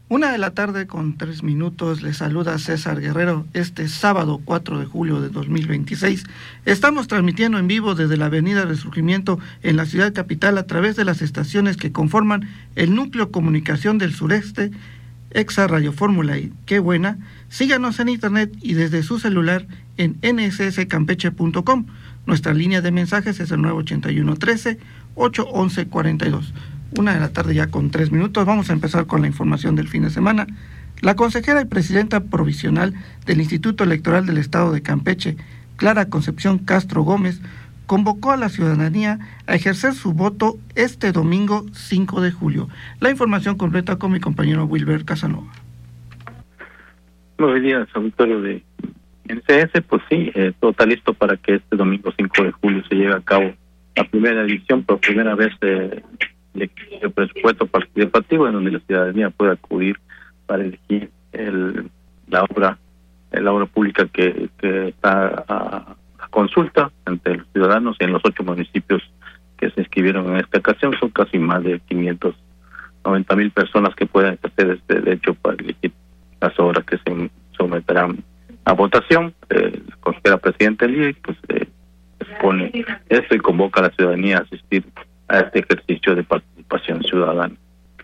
1:03 les saluda César Guerrero. Este sábado 4 de julio de 2026 estamos transmitiendo en vivo desde la Avenida Resurgimiento en la ciudad capital a través de las estaciones que conforman el Núcleo Comunicación del Sureste, Exa Radio Fórmula y Qué Buena. Síganos en internet y desde su celular en nsscampeche.com. Nuestra línea de mensajes es el 981-13-811-42. 1:03 Vamos a empezar con la información del fin de semana. La consejera y presidenta provisional del Instituto Electoral del Estado de Campeche, Clara Concepción Castro Gómez, convocó a la ciudadanía a ejercer su voto este domingo 5 de julio. La información completa con mi compañero Wilber Casanova. Buenos días, auditorio de NCS. Pues sí, todo está listo para que este domingo 5 de julio se lleve a cabo la primera edición, por primera vez, el presupuesto participativo, en donde la ciudadanía puede acudir para elegir la obra pública que está a consulta entre los ciudadanos en los 8 municipios que se inscribieron en esta ocasión. Son casi más de 590,000 personas que pueden ejercer este derecho para elegir las obras que se someterán a votación. La consejera presidenta del IEC expone esto y convoca a la ciudadanía a asistir a este ejercicio de participación ciudadana.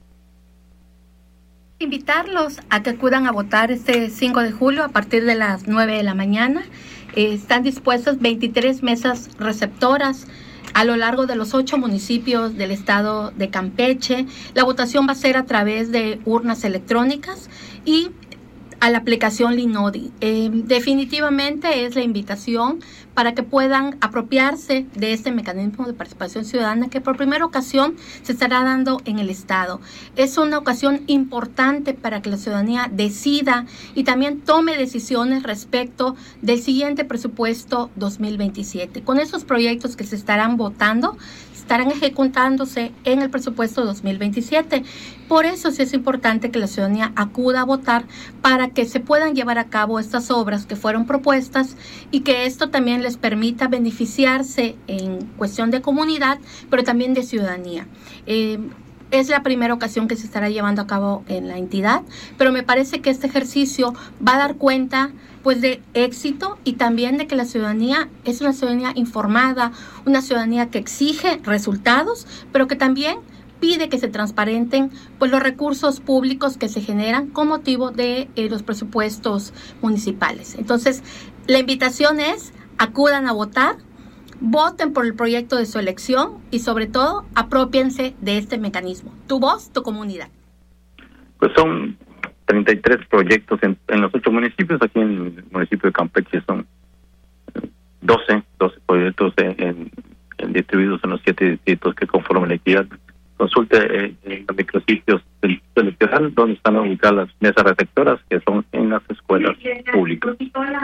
Invitarlos a que acudan a votar este 5 de julio a partir de las 9 de la mañana. Están dispuestas 23 mesas receptoras a lo largo de los 8 municipios del estado de Campeche. La votación va a ser a través de urnas electrónicas y a la aplicación Linodi. Definitivamente es la invitación para que puedan apropiarse de este mecanismo de participación ciudadana que por primera ocasión se estará dando en el Estado. Es una ocasión importante para que la ciudadanía decida y también tome decisiones respecto del siguiente presupuesto 2027. Con esos proyectos que se estarán votando, estarán ejecutándose en el presupuesto 2027. Por eso sí es importante que la ciudadanía acuda a votar para que se puedan llevar a cabo estas obras que fueron propuestas y que esto también les permita beneficiarse en cuestión de comunidad, pero también de ciudadanía. Es la primera ocasión que se estará llevando a cabo en la entidad, pero me parece que este ejercicio va a dar cuenta pues de éxito y también de que la ciudadanía es una ciudadanía informada, una ciudadanía que exige resultados, pero que también pide que se transparenten pues los recursos públicos que se generan con motivo de los presupuestos municipales. Entonces, la invitación es acudan a votar, voten por el proyecto de su elección y sobre todo aprópiense de este mecanismo. Tu voz, tu comunidad. Pues son 33 proyectos en los 8 municipios. Aquí en el municipio de Campeche son 12 proyectos distribuidos en los 7 distritos que conforman la entidad. Consulte en los micrositios del Instituto Electoral donde están ubicadas las mesas receptoras, que son en las escuelas públicas.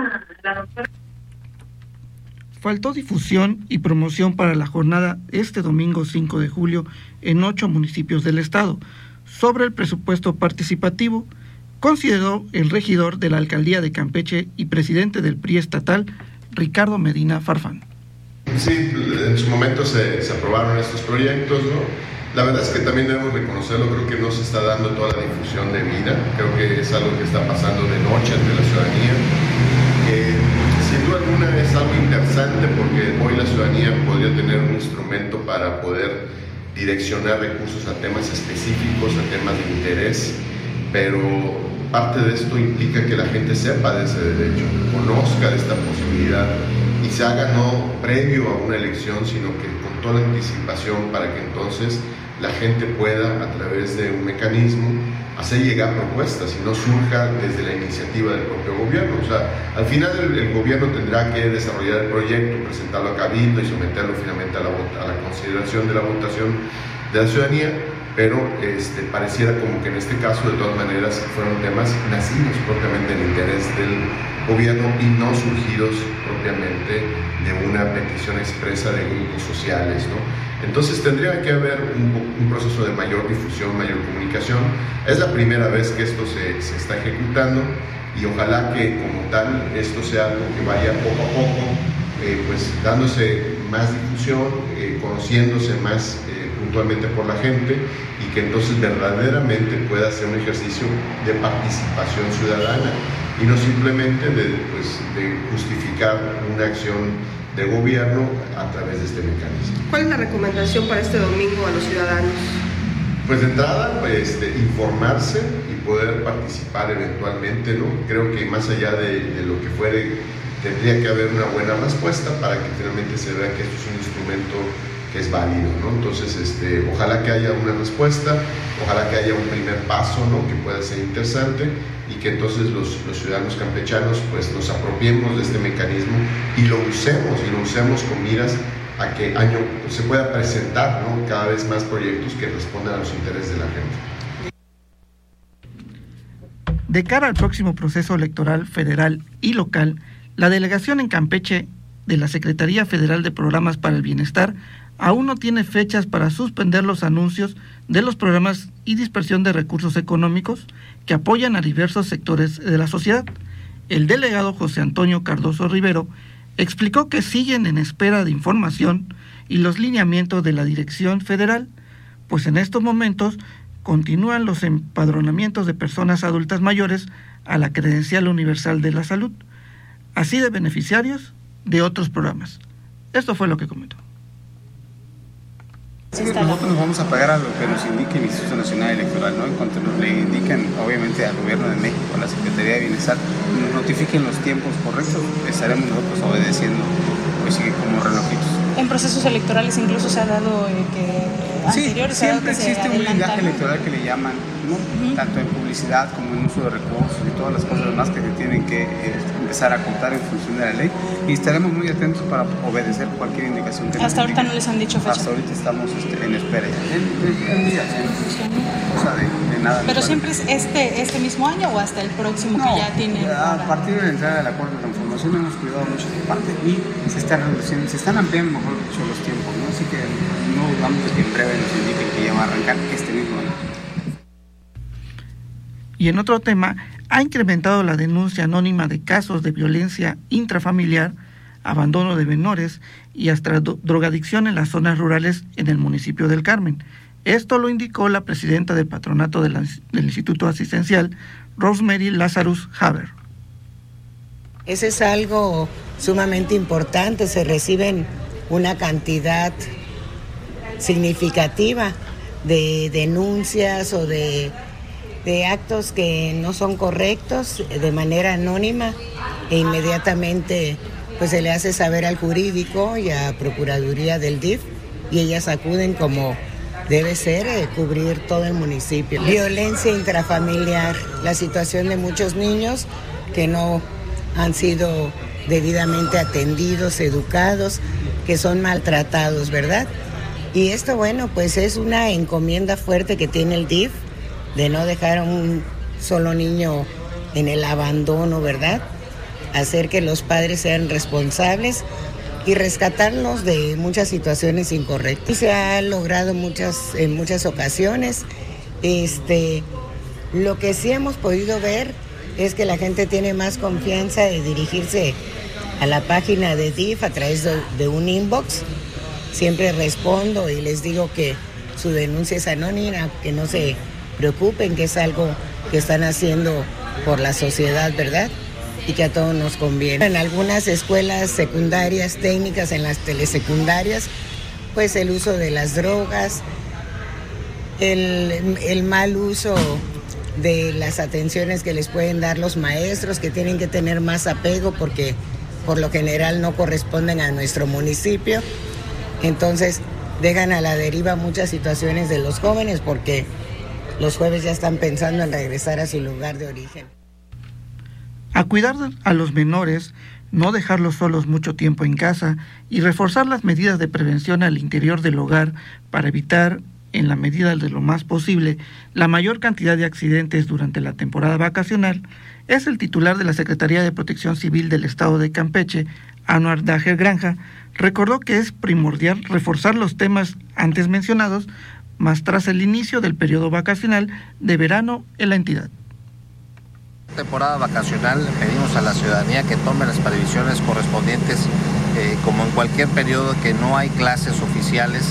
Faltó difusión y promoción para la jornada este domingo 5 de julio en 8 municipios del estado. Sobre el presupuesto participativo, consideró el regidor de la alcaldía de Campeche y presidente del PRI estatal, Ricardo Medina Farfán. Sí, en su momento se aprobaron estos proyectos, ¿no? La verdad es que también debemos reconocerlo, creo que no se está dando toda la difusión debida, creo que es algo que está pasando de noche ante la ciudadanía. Sin duda alguna es algo interesante porque hoy la ciudadanía podría tener un instrumento para poder direccionar recursos a temas específicos, a temas de interés, pero parte de esto implica que la gente sepa de ese derecho, conozca de esta posibilidad y se haga no previo a una elección, sino que con toda la anticipación para que entonces la gente pueda, a través de un mecanismo, hacer llegar propuestas y no surja desde la iniciativa del propio gobierno. O sea, al final el gobierno tendrá que desarrollar el proyecto, presentarlo a cabildo y someterlo finalmente a la consideración de la votación de la ciudadanía, pero pareciera como que en este caso de todas maneras fueron temas nacidos propiamente del interés del gobierno y no surgidos propiamente de una petición expresa de grupos sociales, ¿no? Entonces tendría que haber un proceso de mayor difusión, mayor comunicación. Es la primera vez que esto se está ejecutando y ojalá que como tal esto sea algo que vaya poco a poco pues dándose más difusión, conociéndose más puntualmente por la gente y que entonces verdaderamente pueda ser un ejercicio de participación ciudadana y no simplemente de justificar una acción de gobierno a través de este mecanismo. ¿Cuál es la recomendación para este domingo a los ciudadanos? Pues de entrada, informarse y poder participar eventualmente, ¿no? Creo que más allá de lo que fuere, tendría que haber una buena respuesta para que finalmente se vea que esto es un instrumento que es válido, ¿no? Entonces, ojalá que haya una respuesta, ojalá que haya un primer paso, ¿no? Que pueda ser interesante y que entonces los ciudadanos campechanos pues nos apropiemos de este mecanismo y lo usemos con miras a que se pueda presentar, ¿no? Cada vez más proyectos que respondan a los intereses de la gente. De cara al próximo proceso electoral federal y local, la delegación en Campeche de la Secretaría Federal de Programas para el Bienestar aún no tiene fechas para suspender los anuncios de los programas y dispersión de recursos económicos que apoyan a diversos sectores de la sociedad. El delegado José Antonio Cardoso Rivero explicó que siguen en espera de información y los lineamientos de la Dirección Federal, pues en estos momentos continúan los empadronamientos de personas adultas mayores a la Credencial Universal de la Salud, así de beneficiarios de otros programas. Esto fue lo que comentó. Nosotros nos vamos a pagar a lo que nos indique el Instituto Nacional Electoral, ¿no? En cuanto nos le indiquen, obviamente, al Gobierno de México, a la Secretaría de Bienestar, nos notifiquen los tiempos correctos, estaremos nosotros obedeciendo, pues sí, como relojitos. En procesos electorales incluso se ha dado anteriores, siempre existe un blindaje electoral que le llaman, ¿no? Tanto en publicidad como en uso de recursos y todas las cosas más que se tienen que empezar a contar en función de la ley, y estaremos muy atentos para obedecer cualquier indicación que hasta ahorita no les han dicho fecha. Hasta ahorita estamos en espera en días, cosa de nada. Pero siempre es este mismo año o hasta el próximo que ya tiene. A partir de la entrada del acuerdo de transformación hemos cuidado mucho esta parte y se están ampliando, mejor dicho, los tiempos, ¿no? Así que no dudamos de que en breve nos indiquen que ya va a arrancar este mismo año. Y en otro tema, ha incrementado la denuncia anónima de casos de violencia intrafamiliar, abandono de menores y hasta drogadicción en las zonas rurales en el municipio del Carmen. Esto lo indicó la presidenta del patronato del Instituto Asistencial, Rosemary Lazarus Haber. Ese es algo sumamente importante, se reciben una cantidad significativa de denuncias o de actos que no son correctos de manera anónima e inmediatamente pues se le hace saber al jurídico y a Procuraduría del DIF y ellas acuden como debe ser, cubrir todo el municipio. Violencia intrafamiliar, la situación de muchos niños que no han sido debidamente atendidos, educados, que son maltratados, ¿verdad? Y esto, bueno, pues es una encomienda fuerte que tiene el DIF de no dejar a un solo niño en el abandono, ¿verdad? Hacer que los padres sean responsables y rescatarlos de muchas situaciones incorrectas. Y se ha logrado en muchas ocasiones. Lo que sí hemos podido ver es que la gente tiene más confianza de dirigirse a la página de DIF a través de un inbox. Siempre respondo y les digo que su denuncia es anónima, que no se preocupen, que es algo que están haciendo por la sociedad, ¿verdad? Y que a todos nos conviene. En algunas escuelas secundarias técnicas, en las telesecundarias, pues el uso de las drogas, el mal uso de las atenciones que les pueden dar los maestros, que tienen que tener más apego porque por lo general no corresponden a nuestro municipio. Entonces dejan a la deriva muchas situaciones de los jóvenes porque los jóvenes ya están pensando en regresar a su lugar de origen. A cuidar a los menores, no dejarlos solos mucho tiempo en casa y reforzar las medidas de prevención al interior del hogar para evitar, en la medida de lo más posible, la mayor cantidad de accidentes durante la temporada vacacional, es el titular de la Secretaría de Protección Civil del Estado de Campeche, Anuar Dajer Granja, recordó que es primordial reforzar los temas antes mencionados, más tras el inicio del periodo vacacional de verano en la entidad. Temporada vacacional, pedimos a la ciudadanía que tome las previsiones correspondientes, como en cualquier periodo que no hay clases oficiales,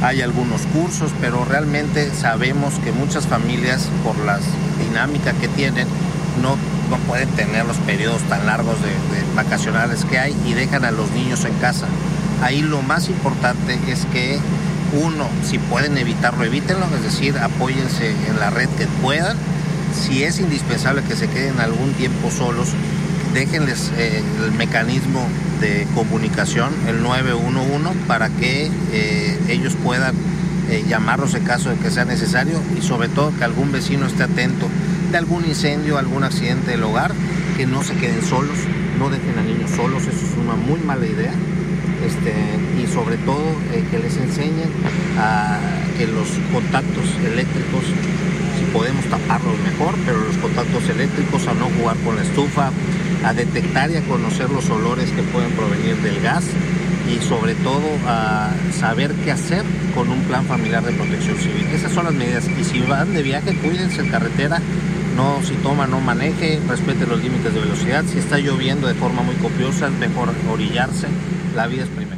hay algunos cursos, pero realmente sabemos que muchas familias, por la dinámica que tienen, no pueden tener los periodos tan largos de vacacionales que hay y dejan a los niños en casa. Ahí lo más importante es que uno, si pueden evitarlo, evítenlo, es decir, apóyense en la red que puedan. Si es indispensable que se queden algún tiempo solos, déjenles el mecanismo de comunicación, el 911, para que ellos puedan llamarlos en caso de que sea necesario, y sobre todo que algún vecino esté atento de algún incendio, algún accidente del hogar, que no se queden solos, no dejen a niños solos, eso es una muy mala idea. Y sobre todo que les enseñen a que los contactos eléctricos, si podemos taparlos mejor, pero los contactos eléctricos, a no jugar con la estufa, a detectar y a conocer los olores que pueden provenir del gas, y sobre todo a saber qué hacer con un plan familiar de protección civil. Esas son las medidas. Y si van de viaje, cuídense en carretera. No, si toma, no maneje, respete los límites de velocidad. Si está lloviendo de forma muy copiosa, es mejor orillarse. La vida es primero.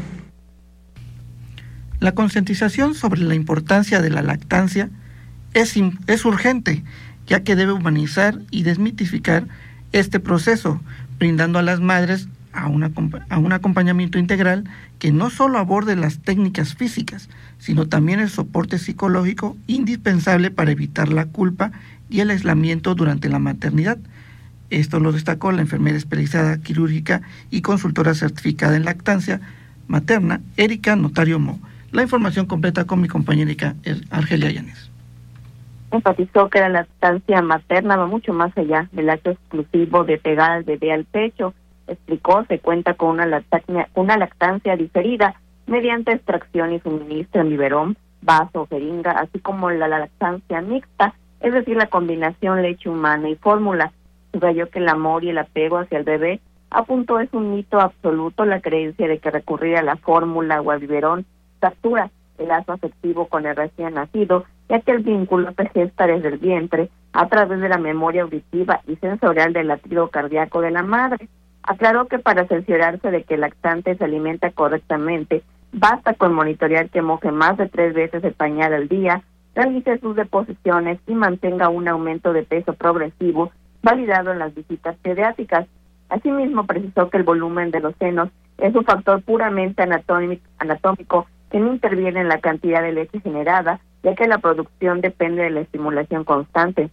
La concientización sobre la importancia de la lactancia es urgente, ya que debe humanizar y desmitificar este proceso, brindando a las madres a un acompañamiento integral que no solo aborde las técnicas físicas, sino también el soporte psicológico indispensable para evitar la culpa y el aislamiento durante la maternidad. Esto lo destacó la enfermera especializada quirúrgica y consultora certificada en lactancia materna, Erika Notario Mo. La información completa con mi compañera Argelia Llanes. Enfatizó que la lactancia materna va mucho más allá del acto exclusivo de pegar al bebé al pecho. Explicó, se cuenta con una lactancia diferida mediante extracción y suministro en biberón, vaso o jeringa, así como la lactancia mixta, es decir, la combinación leche humana y fórmula. Subrayó que el amor y el apego hacia el bebé, apuntó, es un mito absoluto la creencia de que recurrir a la fórmula o al biberón fractura el lazo afectivo con el recién nacido, ya que el vínculo se gesta desde el vientre a través de la memoria auditiva y sensorial del latido cardíaco de la madre. Aclaró que para cerciorarse de que el lactante se alimenta correctamente, basta con monitorear que moje más de 3 veces el pañal al día, realice sus deposiciones y mantenga un aumento de peso progresivo validado en las visitas pediátricas. Asimismo, precisó que el volumen de los senos es un factor puramente anatómico que no interviene en la cantidad de leche generada, ya que la producción depende de la estimulación constante.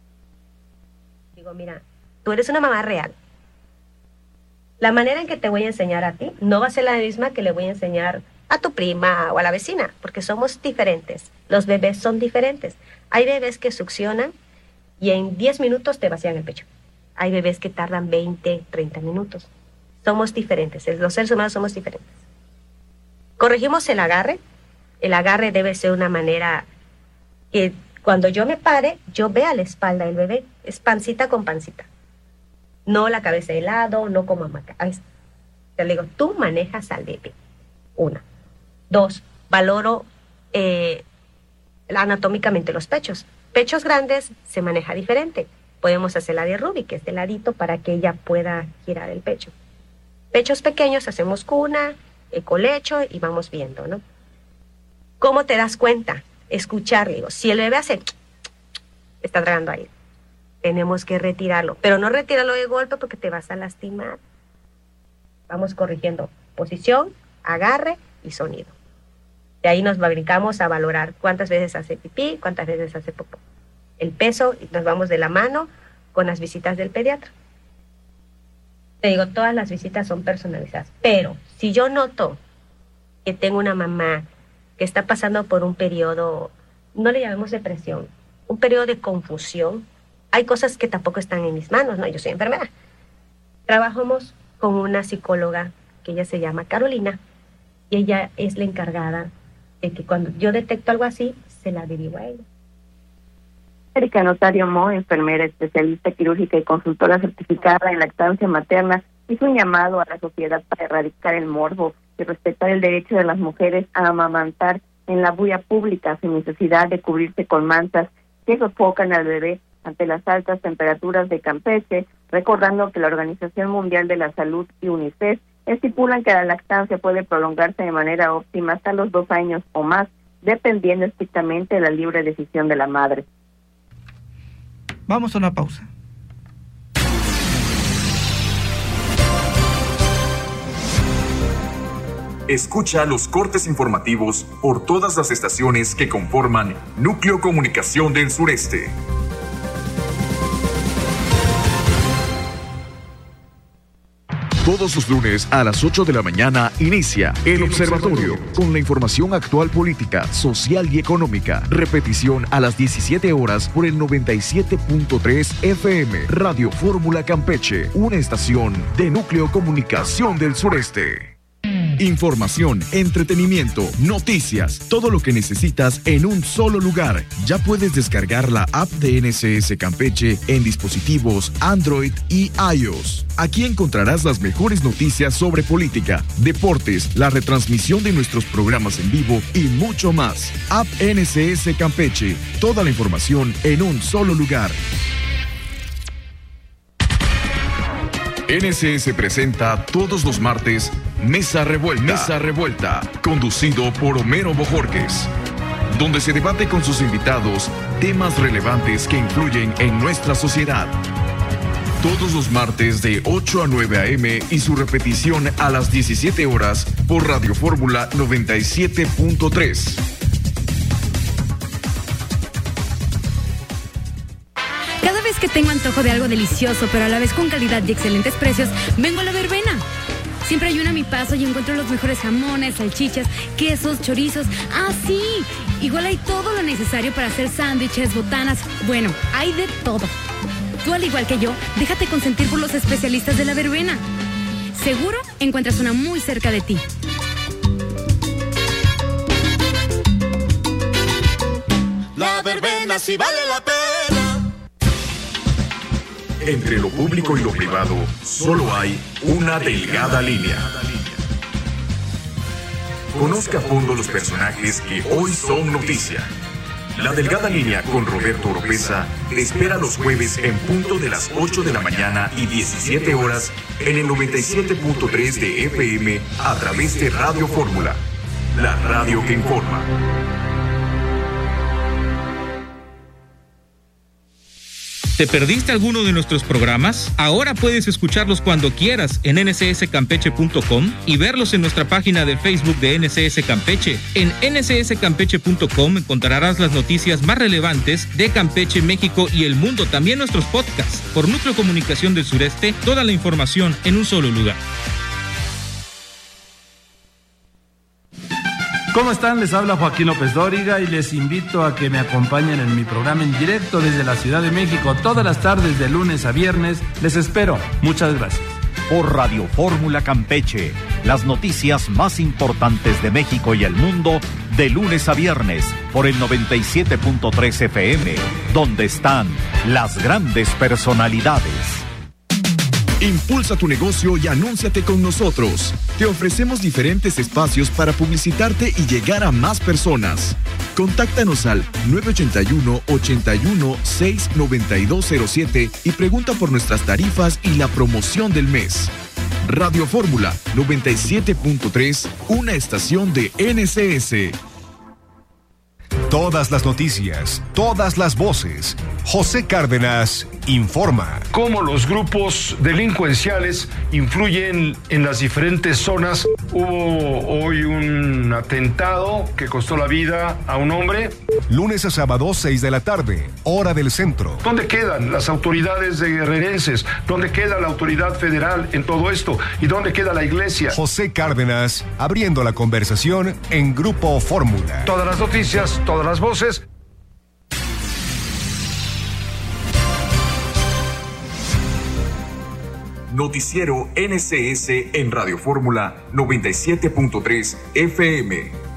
Digo, mira, tú eres una mamá real. La manera en que te voy a enseñar a ti no va a ser la misma que le voy a enseñar a tu prima o a la vecina, porque somos diferentes. Los bebés son diferentes. Hay bebés que succionan y en 10 minutos te vacían el pecho. Hay bebés que tardan 20, 30 minutos. Somos diferentes. Los seres humanos somos diferentes. Corregimos el agarre. El agarre debe ser una manera que cuando yo me pare, yo vea la espalda del bebé. Es pancita con pancita. No la cabeza de lado, no como hamaca. Te digo, tú manejas al bebé. 1. 2, valoro anatómicamente los pechos. Pechos grandes se maneja diferente. Podemos hacer la de Ruby, que es de ladito, para que ella pueda girar el pecho. Pechos pequeños hacemos cuna, colecho y vamos viendo, ¿no? ¿Cómo te das cuenta? Escuchar, digo, si el bebé hace está tragando aire, tenemos que retirarlo, pero no retirarlo de golpe porque te vas a lastimar. Vamos corrigiendo posición, agarre y sonido. De ahí nos brincamos a valorar cuántas veces hace pipí, cuántas veces hace popó. El peso, y nos vamos de la mano con las visitas del pediatra. Te digo, todas las visitas son personalizadas, pero si yo noto que tengo una mamá que está pasando por un periodo, no le llamemos depresión, un periodo de confusión, hay cosas que tampoco están en mis manos, ¿no? Yo soy enfermera. Trabajamos con una psicóloga que ella se llama Carolina y ella es la encargada de que cuando yo detecto algo así, se la dirijo a ella. Erika Notario Mo, enfermera especialista quirúrgica y consultora certificada en lactancia materna, hizo un llamado a la sociedad para erradicar el morbo y respetar el derecho de las mujeres a amamantar en la vía pública sin necesidad de cubrirse con mantas que sofocan al bebé ante las altas temperaturas de Campeche, recordando que la Organización Mundial de la Salud y UNICEF estipulan que la lactancia puede prolongarse de manera óptima hasta los 2 años o más, dependiendo estrictamente de la libre decisión de la madre. Vamos a una pausa. Escucha los cortes informativos por todas las estaciones que conforman Núcleo Comunicación del Sureste. Todos los lunes a las 8 de la mañana inicia El Observatorio, con la información actual política, social y económica. Repetición a las 17 horas por el 97.3 FM, Radio Fórmula Campeche, una estación de Núcleo Comunicación del Sureste. Información, entretenimiento, noticias, todo lo que necesitas en un solo lugar. Ya puedes descargar la app de NSS Campeche en dispositivos Android y iOS. Aquí encontrarás las mejores noticias sobre política, deportes, la retransmisión de nuestros programas en vivo y mucho más. App NSS Campeche, toda la información en un solo lugar. NSS presenta todos los martes Mesa Revuelta, conducido por Homero Bojorquez, donde se debate con sus invitados temas relevantes que influyen en nuestra sociedad. Todos los martes de 8 a 9 a.m. y su repetición a las 17 horas por Radio Fórmula 97.3. Cada vez que tengo antojo de algo delicioso, pero a la vez con calidad y excelentes precios, vengo a La Verbena. Siempre hay una a mi paso y encuentro los mejores jamones, salchichas, quesos, chorizos. ¡Ah, sí! Igual hay todo lo necesario para hacer sándwiches, botanas. Bueno, hay de todo. Tú, al igual que yo, déjate consentir por los especialistas de La Verbena. Seguro encuentras una muy cerca de ti. La Verbena sí vale la pena. Entre lo público y lo privado, solo hay una delgada línea. Conozca a fondo los personajes que hoy son noticia. La delgada línea con Roberto Oropeza te espera los jueves en punto de las 8 de la mañana y 17 horas en el 97.3 de FM a través de Radio Fórmula, la radio que informa. ¿Te perdiste alguno de nuestros programas? Ahora puedes escucharlos cuando quieras en nsscampeche.com y verlos en nuestra página de Facebook de NSS Campeche. En nsscampeche.com encontrarás las noticias más relevantes de Campeche, México y el mundo. También nuestros podcasts. Por Núcleo Comunicación del Sureste, toda la información en un solo lugar. ¿Cómo están? Les habla Joaquín López Dóriga y les invito a que me acompañen en mi programa en directo desde la Ciudad de México todas las tardes de lunes a viernes. Les espero. Muchas gracias. Por Radio Fórmula Campeche, las noticias más importantes de México y el mundo de lunes a viernes por el 97.3 FM, donde están las grandes personalidades. Impulsa tu negocio y anúnciate con nosotros. Te ofrecemos diferentes espacios para publicitarte y llegar a más personas. Contáctanos al 981-81-69207 y pregunta por nuestras tarifas y la promoción del mes. Radio Fórmula 97.3, una estación de NSS. Todas las noticias, todas las voces. José Cárdenas informa. Cómo los grupos delincuenciales influyen en las diferentes zonas. Hubo hoy un atentado que costó la vida a un hombre. Lunes a sábado, 6 de la tarde, hora del centro. ¿Dónde quedan las autoridades de guerrerenses? ¿Dónde queda la autoridad federal en todo esto? ¿Y dónde queda la iglesia? José Cárdenas, abriendo la conversación en Grupo Fórmula. Todas las noticias, todas las voces. Noticiero NSS en Radio Fórmula 97.3 FM.